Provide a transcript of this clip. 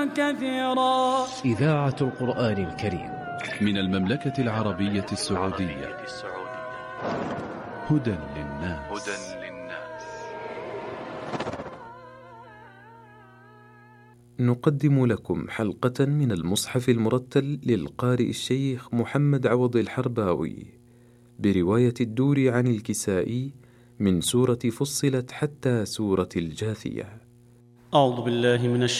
كثيرا. إذاعة القرآن الكريم من المملكة العربية السعودية. هدى للناس. نقدم لكم حلقة من المصحف المرتل للقارئ الشيخ محمد عوض الحرباوي برواية الدوري عن الكسائي من سورة فصلت حتى سورة الجاثية. أعوذ بالله من